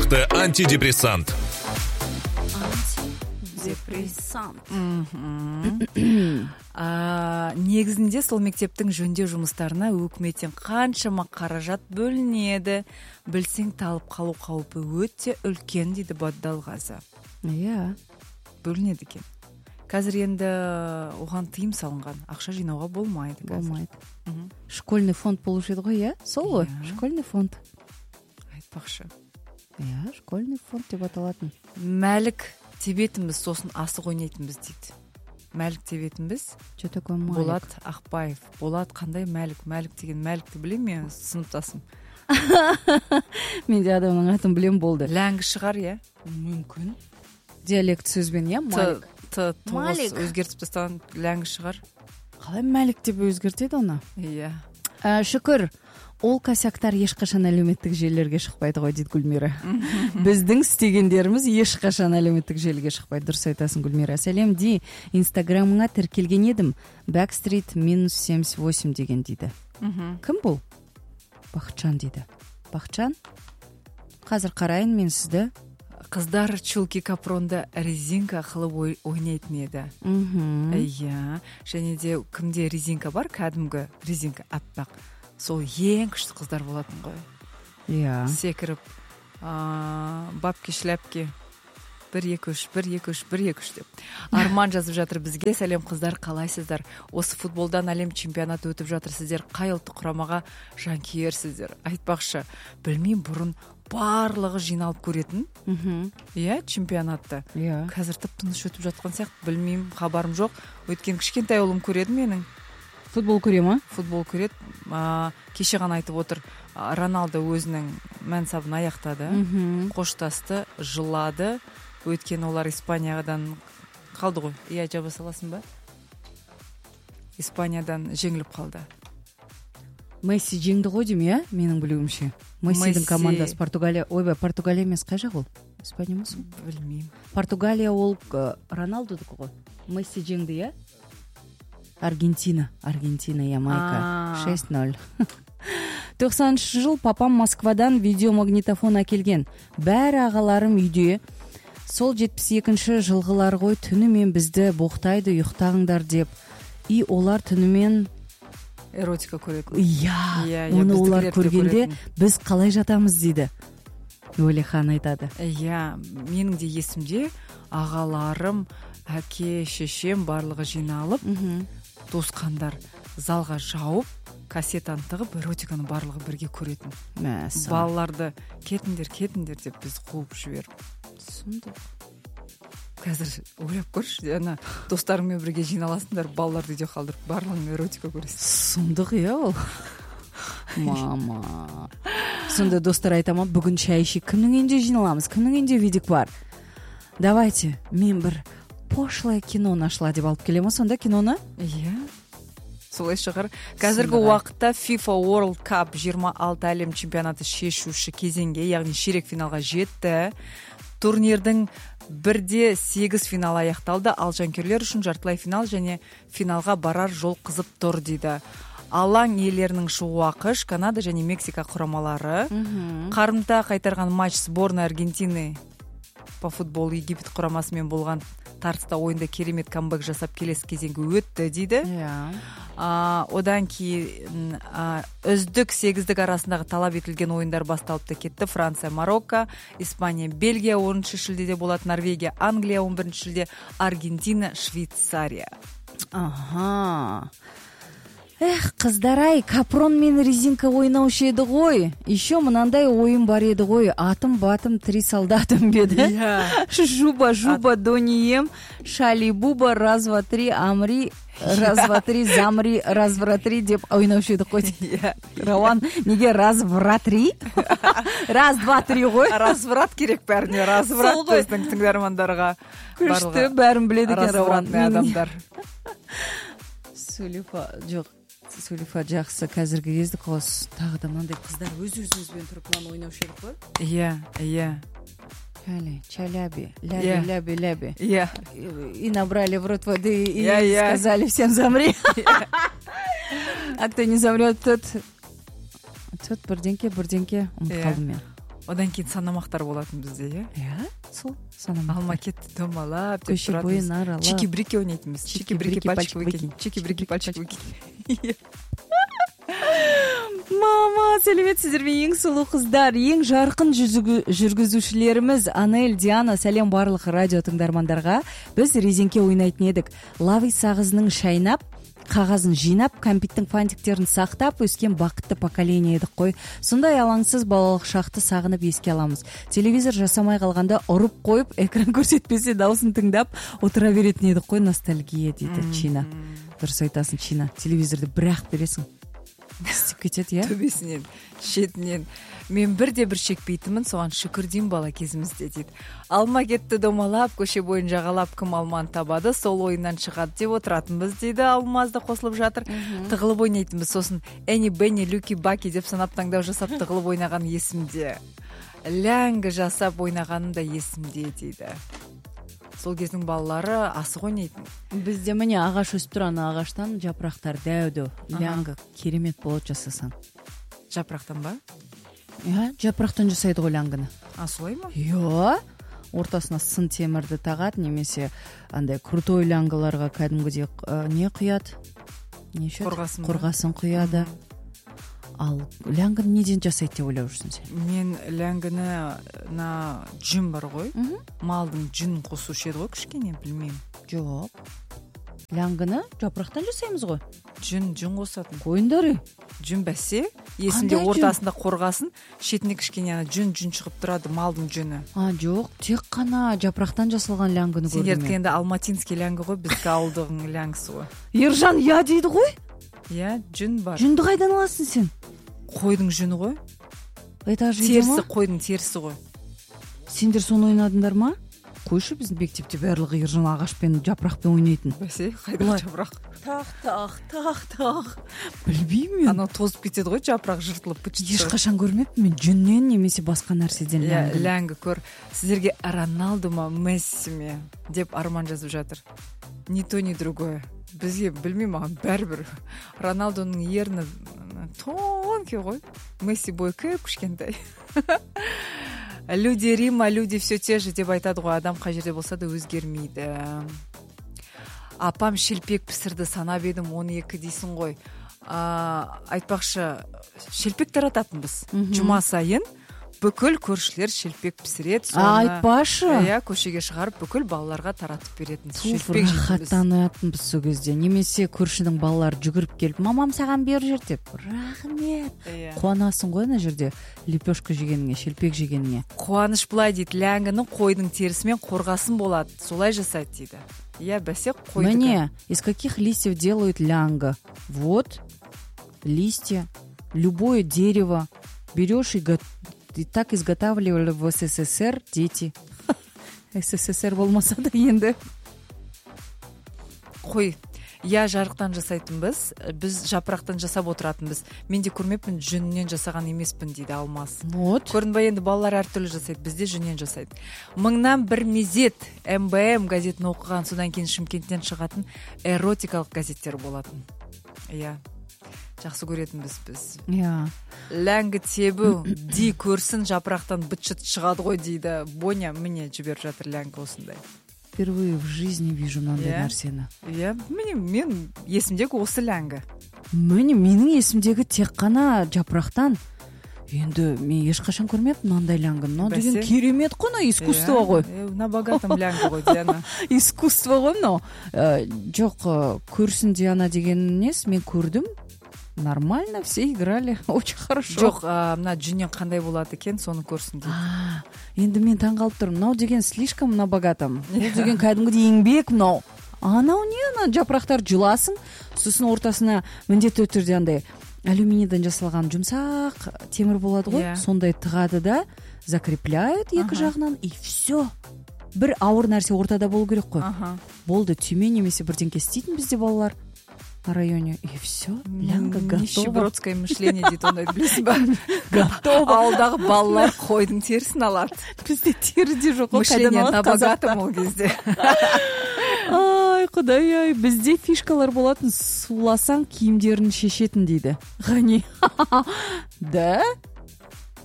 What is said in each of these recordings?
мықты антидепрессант. Негізінде сол мектептің жөндеу жұмыстарына өкіметтен қаншама қаражат бөлінеді, білсең талып қалу қаупі өте үлкен дейді Баддалғазы. Иә. Бөлінеді екен. Қазір енді оған тыйым салынған, ақша жинауға болмайды. Школьный фонд болушы еді ғой, иә? Сол ғой, школьный фонд. Айтпақшы. Иә, школьный фонд деп аталатын. Мәлік тебетінбіз, сосын асық ойнайтынбыз дейді. Мәлік тебетінбіз. Что такое Мәлік? Болат Ақбаев. Болат қандай Мәлік? Мәлік деген Мәлікті білем мен, сыныптасым. Мен де адамның атын білем болды. Ләңгі шығар, иә? Мүмкін. Диалект сөзбен, иә? Мәлік. Тоғыз өзгертіп тастаған ләңгі шығар. Қалай Мәлік деп өзгертеді оны? Иә. Шүкір, ол косяктар ешқашан әлеуметтік желілерге шықпайды ғой, дейді Гүлмира. Біздің істегендеріміз ешқашан әлеуметтік желіге шықпайды. Дұрыс айтасың, Гүлмира. Сәлем, ди, инстаграмыңа тіркелген едім. Backstreet-78 деген дейді. Кім бұл? Бақытжан дейді. Бақытжан? Қазір қарайын мен сізді. Қыздар чулки капронда резинка қылып ойнайтын еді. Иә. Және де кімде резинка бар, кәдімгі резинка аппақ. Сол ең күшті қыздар болатын ғой. Иә. Секіріп, бабки шляпки 1-2-3 деп. Арман жазып жатыр бізге. Сәлем қыздар, қалайсыздар? Осы футболдан әлем чемпионаты өтіп жатыр. Сіздер қай ұлттық құрамаға жанкүйерсіздер? Айтпақшы, білмеймін, бұрын барлығы жиналып көретін. Иә, чемпионатты. Қазір тып-тыныш өтіп жатқан сияқты, білмеймін, хабарым жоқ. Өткен кішкентай ұлым көреді менің. Футбол көре ма? Футбол көреді. Кеше ғана айтып отыр, Роналдо өзінің мәнсабын аяқтады. Қоштасты, жылады. Өйткені олар Испаниядан қалды ғой. Иә, жаба саласың ба? Испаниядан жеңіліп қалды. Месси жеңді ғой дейм, иә? Менің білуімше. Мессидің командасы Португалия. Ойбай, Португалия емес, қай жақ ол? Испания ма? Білмеймін. Португалия ол Роналдодікі ғой. Месси жеңді, иә? Аргентина, Ямайка. 6-0. 90 жыл папам Москвадан видеомагнитофон әкелген. Бәрі ағаларым үйде. Сол 72 жылғылар ғой, түнімен бізді боқтайды, ұйықтағыңдар деп. И олар түнімен эротика көреді. Иә, оны олар көргенде біз қалай жатамыз дейді. Өлехан айтады. Иә, менің де есімде ағаларым, әке, шешем барлығы жиналып, туысқандар залға жауып, кассетаны тығып, эротиканы барлығы бірге көретін. Балаларды кетіңдер деп біз қуып жіберіп. Сұмдық. Қазір ойлап көрші, достарыңмен бірге жиналасыңдар, балаларды үйде қалдырып, барлығын эротика көресің. Сұмдық, иә ол. Мама. Сонда достар айтама, бүгін шай ішейік, кімнің үйінде жиналамыз, кімнің үйінде видик бар. Давайте, мен бір пошлое кино нашла деп алып келема, сонда киноны? Иә. Солай шығар. Қазіргі уақытта FIFA World Cup 26 әлем чемпионаты шешуші кезеңге, яғни ширек финалға жетті. Турнирдің 1-8 финал аяқталды, ал жанкүйерлер үшін жартылай финал және финалға барар жол қызып тұр дейді. Алаң иелерінің шығуы ақш, Канада және Мексика құрамалары. Қарымта қайтарған матч сборная Аргентины по футболу Египет құрамасымен болған тартыста ойында керемет камбэк жасап келесі кезеңге өтті дейді. Одан кейін үздік 8-дік арасындағы талап етілген ойындар басталып та кетті. Франция, Марокко, Испания, Бельгия 10 шілдеде болады, Норвегия, Англия 11 шілде, Аргентина, Швейцария. Қыздар-ай, капрон мен резинка ойнаушы еді ғой. Еще мынандай ойын бар еді ғой. Атым-батым, 3 солдатым беді. Жуба, донием, шали-буба, раз-два-три, амри, раз-два-три, замри, раз-два-три деп ойнаушы еді ғой. Рауан, неге раз-два-три? Раз-два-три ғой. Раз-врат керек бәріне, раз-врат біздің тыңдармандарға. Күшті, бәрін біледі екен Рауан. Раз-вратный адамдар. Сулифа жақсы, қазіргі кездік қос. Тағы да мынандай қыздар өз-өзімізбен тұрып мынаны ойнаушы едік қой. Иә. Чаляби, ляби. Иә. И набрали в рот воды, и сказали всем замри. А кто не замрет, тот бірденке, ұмыт қалдым мен. одан кейін санамақтар болатын бізде. Иә, сол санамақ. Алма кетті домалап деп көше бойын аралап чики-брики ойнайтынбыз. Чики-брики пальчик выкинь. Чики-брики пальчик выкинь. Мама, сәлеметсіздер ме? Ең сұлу қыздар, ең жарқын жүргізушілеріміз Анель, Диана, сәлем барлық радио тыңдармандарға. Біз резеңке ойнайтын едік. Лави сағызының шайнап, қағазын жинап, кәмпиттің фантиктерін сақтап өскен бақытты поколение едік қой. Сондай алаңсыз балалық шақты сағынып еске аламыз. Телевизор жасамай қалғанда ұрып қойып, экран көрсетпесе даусын тыңдап отыра беретін едік қой. Ностальгия дейді Чина. Дұрыс айтасың, Чина. Телевизорды бір-ақ бересің, істеп кетеді, иә? Төбесінен, шетінен. Мен бірде бір шекпейтімін, соған шүкір деймін бала кезімізде дейді. Алма кетті домалап, көше бойын жағалап, кім алманы табады, сол ойыннан шығады деп отыратынбыз дейді. Алмазда қосылып жатыр. Тығылып ойнайтынбыз, сосын Әни, Бенни, Люки, Баки деп санап таңдау жасап тығылып ойнаған есімде. Ләңгі жасап ойнағаным да есімде дейді. Сол кездің балалары асық ойнайтын. Бізде міне ағаш өсіп тұрған ағаштан жапырақтар дәуді. Ләңгі керемет болады жасасаң. Жапырақтан ба? Иә, жапырақтан жасайды ғой ләңгіні. Солай ма? Иә. Ортасына сын темірді тағады, немесе андай крутой ләңгіларға кәдімгідей не құяды? Қорғасын құяды. Ал ләңгіні неден жасайды деп ойлап жүрсің сен? Мен ләңгіні жүн бар ғой. Малдың жүнін қосушы еді ғой кішкене, білмеймін. Жоқ. Ләңгіні жапырақтан жасаймыз ғой. Жүн қосатын. Қойындары. Жүн бәсе, есінде ортасында қорғасын, шетіне кішкене жүн шығып тұрады, малдың жүні. Жоқ, тек қана жапырақтан жасалған ләңгіні көрдім. Сен ерткен де алматинский ләңгі ғой, бізді ауылдың ләңгісі ғой. Ержан, я дейді ғой? Иә, жүн бар. Жүнді қайдан аласың сен? Қойдың жүні ғой. Терісі, қойдың терісі ғой. Сендер соны ойнадыңдар ма? Қойшы, біздің мектепте барлығы Ержан ағашпен жапырақпен ойнайтын. Бәсе, қайда жапырақ? Тақ. Білмеймін. Анау тозып кетеді ғой, жапырақ жыртылып бітшті. Ешқашан көрмеппін мен жүннен немесе басқа нәрседен ләңгі. Ләңгі көр. Сіздерге Роналду ма, Месси ме деп арман жазып жатыр. Ни то, ни другое. Бізге білмеймін, маған бәрібір. Роналдоның ерні тонкий ғой. Месси бой кішкентай. Люди Рима, люди все те же деп айтады ғой. Адам қай жерде болса да өзгермейді. Апам шелпек пісірді санап едім, 12 дейсің ғой. Айтпақшы, шелпек тарататынбыз. Жұма сайын бүкіл көршілер шелпек пісіреді. Айтпашы. Иә, көшеге шығарып бүкіл балаларға таратып беретін. Шелпек рахаттанатынбыз сол кезде. Немесе көршінің балалары жүгіріп келіп, мамам саған бер жер деп. Рахмет. Қуанасың ғой ана жерде лепешка жегеніңе, шелпек жегеніңе. Қуаныш былай дейді, ләңгінің қойдың терісімен қорғасын болады. Солай жасайды дейді. Иә, бәсе қойдыға. Мне, из каких листьев делают лянга? Вот, листья, любое дерево. Берешь и так изготавливали в СССР дети. СССР болмаса да енді. Қой, я жарықтан жасайтынбыз, біз жапырақтан жасап отыратынбыз. Мен де көрмеппін, жүннен жасаған емеспін дейді Алмас. Вот. Көрінбай енді балалар әртүрлі жасайды, бізде жүннен жасайды. Мыңнан бір мезет МБМ газетін оқыған, содан кейін Шымкенттен шығатын эротикалық газеттер болатын. Иә. Жақсы көретінбіз біз. Иә. Ләңгі тебу, ди көрсін жапырақтан бытшыт шығады ғой дейді. Боня міне жіберіп жатыр ләңгі осындай. Впервые в жизни вижу мынандай нәрсені. Иә, мен есімдегі осы ләңгі. Менің есімдегі тек қана жапырақтан. Енді мен ешқашан көрмеппін мынандай ләңгі. Мынау деген керемет қой, мынау искусство ғой. На богатом ләңгі ғой, Диана. Искусство ғой мынау. Жоқ, көрсін Диана деген нес, мен көрдім. Нормально, все играли, очень хорошо. Жоқ, мына жүннен қандай болады екен, соны көрсін дейді. Енді мен таңғалып тұрмын. Мынау деген слишком на богатом. Бұл деген кәдімгідей еңбек мынау. Анау не, ана жапырақтар жұласың, сосын ортасына міндетті түрде андай алюминийден жасалған жұмсақ темір болады ғой, сондай тығады да закрепляют екі жағынан, и все. Бір ауыр нәрсе ортада болу керек қой. Болды, түйме немесе бірдеңке істейтін бізде балалар на районе, и все. Лянга готова. Нищебродское мышление дейді, ондай білесің ба? Готова. Ауылдағы балалар қойдың терісін алады. Бізде теріде жоқ. Мышление на богатом ол кезде. Ай, құдай-ай, бізде фишкалар болатын, суласаң киімдерін шешетін дейді. Ғани. Да?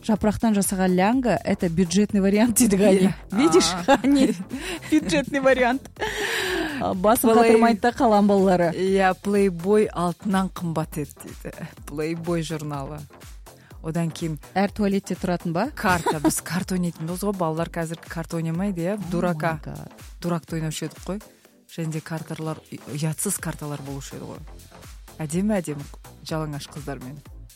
жапырактан жасаган лянга — это бюджетный вариант дейдик ани. Видишь, ани бюджетный вариант. Басын катырмайт да калан балалары. Playboy алтынан кымбат эт дейди. Playboy журналы. Одан кийин Ар туалетте туратын ба? Карта. Биз карта ойнойтунбуз го. Балдар азыр карта ойномойду, дуракты ойношуп едик го. Және де карталар уятсыз карталар болушу еді ғой. Әдемі жалаңаш қыздармен.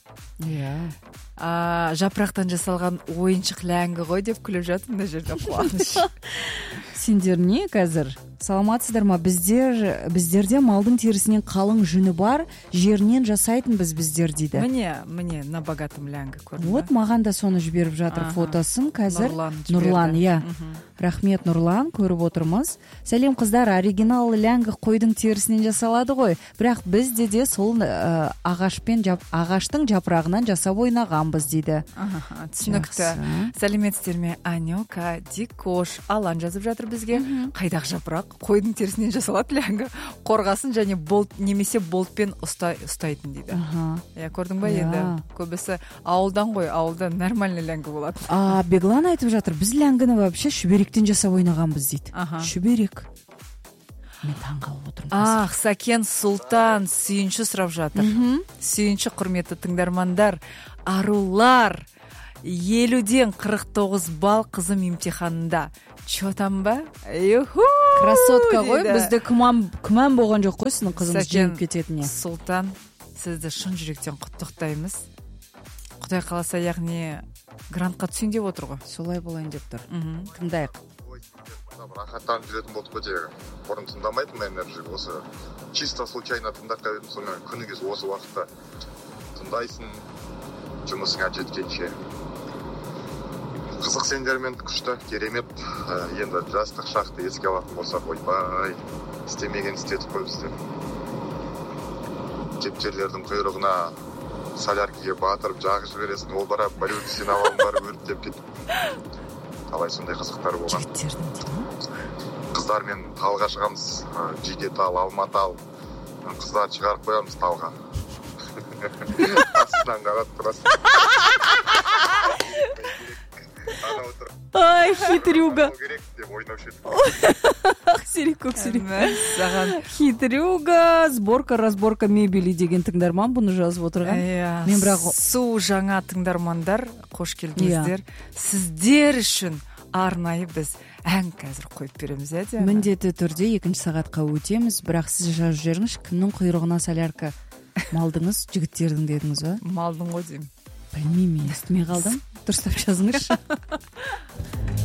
Жапырақтан жасалған ойыншық ләңгі ғой деп күліп жатыр мына жерде. Қуаныш. Сендер не қазір? Саламатсыздар ма? Біздерде малдың терісінен қалың жүні бар, жерінен жасайтын біздер дейді. Міне на богатым ләңгі көрдің ба? Вот маған да соны жіберіп жатыр фотосын қазір. Нұрлан, иә. Рахмет, Нұрлан, көріп отырмыз. Сәлем қыздар, оригинал ләңгі қойдың терісінен жасалады ғой. Бірақ бізде де сол ағаштың жапырағынан жасап ойнағанбыз дейді. Түсінікті. Сәлеметсіздер ме? Анёка, Дикош, Алан жазып жатыр бізге. Қайдақ жапырақ? Қойдың терісінен жасалады ләңгі. Қорғасын және немесе болтпен ұстайтын дейді. Көрдің ба енді? Көбісі ауылдан ғой, ауылда нормальный ләңгі болады. Беглан айтып жатыр, біз ләңгіні вообще шүберектен жасап ойнағанбыз дейді. Шүберек. Мен таңғалып отырмын. Сакен Сұлтан сүйінші сұрап жатыр. Сүйінші, құрметті тыңдармандар, арулар, 50-ден 49 балл қызым имтиханында. Чо там ба? Красотка ғой, бізде күмән болған жоқ қой сіздің қызыңыз жеңіп кететіне. Сұлтан, сізді шын жүректен құттықтаймыз. Құдай қаласа, яғни грантқа түсейін деп отыр ғой. Солай болайын деп тұр. Тыңдайық. Рахаттанып жүретін болдық қой тегі. Бұрын тыңдамайтын менеджер осы чисто случайно тыңдап қойдым, сонымен күніге осы уақытта тыңдайсың жұмысыңа жеткенше. Қызық сендермен күшті, керемет. Енді жастық шақты еске алатын болсақ, ойбай, істемеген істетіп қойыпсыздар. Кептерлердің құйрығына соляркиге батырып жағып жібересің, ол бара біреуді сен алалың барып өртеп кетіп. Талай сондай қызықтар болған. Қыздармен талға шығамыз, Жидетал, Алматал. Қыздар шығарып қоямыз талға. Астынан қағат тұрасың. Ай, хитрюга. Хитрюга, разборка мебели деген тыңдарман бұны жазып отырған. Мен бірақ су жаңа тыңдармандар, қош келдіңіздер. Сіздер үшін арнайы біз ән қазір қойып береміз, әде? Міндетті түрде 2 сағатқа өтеміз, бірақ сіз жазып жіберіңіз, кімнің құйрығына солярка? Малдыңыз, жігіттердің дедіңіз ба? Малдың ғой деймін. Білмеймін, естімей қалдым. Дұрыстап жазыңызшы.